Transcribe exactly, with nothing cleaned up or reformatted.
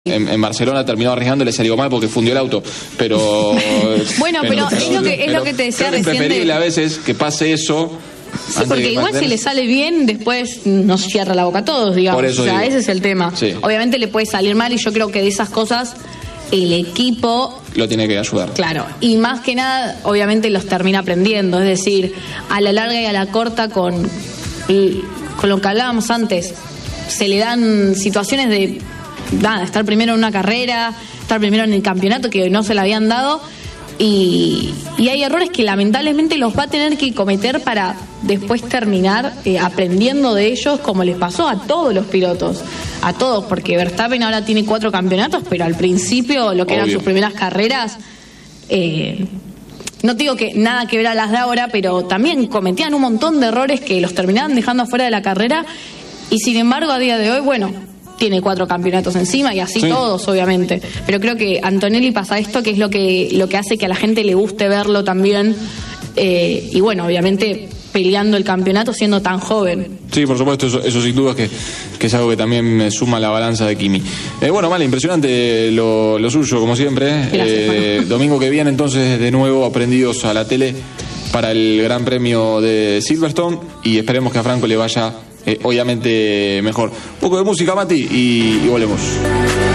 En, en Barcelona terminó arriesgando, le salió mal porque fundió el auto, pero bueno, pero, pero es lo que es pero, lo que te decía recién. Es preferible de... a veces que pase eso. Sí, porque igual si le sale bien, después nos cierra la boca a todos, digamos. Por eso o sea, digo. ese es el tema. Sí. Obviamente le puede salir mal y yo creo que de esas cosas el equipo lo tiene que ayudar. Claro, y más que nada, obviamente los termina aprendiendo, es decir, a la larga y a la corta con, con lo que hablábamos antes, se le dan situaciones de nada, estar primero en una carrera, estar primero en el campeonato que no se le habían dado y, y hay errores que lamentablemente los va a tener que cometer para después terminar eh, aprendiendo de ellos, como les pasó a todos los pilotos, a todos, porque Verstappen ahora tiene cuatro campeonatos, pero al principio lo que Obvio. eran sus primeras carreras, eh, no digo que nada que ver a las de ahora, pero también cometían un montón de errores que los terminaban dejando afuera de la carrera y sin embargo a día de hoy, bueno, tiene cuatro campeonatos encima y así sí. todos, obviamente. Pero creo que Antonelli pasa esto, que es lo que lo que hace que a la gente le guste verlo también. Eh, y bueno, obviamente peleando el campeonato siendo tan joven. Sí, por supuesto, eso, eso sin duda es que, que es algo que también me suma la balanza de Kimi. Eh, bueno, Male, impresionante lo, lo suyo, como siempre. Gracias, eh, domingo que viene, entonces, de nuevo aprendidos a la tele para el Gran Premio de Silverstone y esperemos que a Franco le vaya... Eh, obviamente mejor. Un poco de música, Mati, y, y volvemos.